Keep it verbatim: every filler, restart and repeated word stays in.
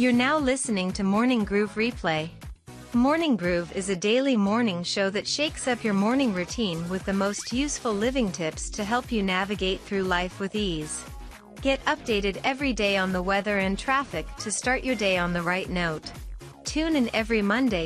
You're now listening to Morning Groove Replay. Morning Groove is a daily morning show that shakes up your morning routine with the most useful living tips to help you navigate through life with ease. Get updated every day on the weather and traffic to start your day on the right note. Tune in every Monday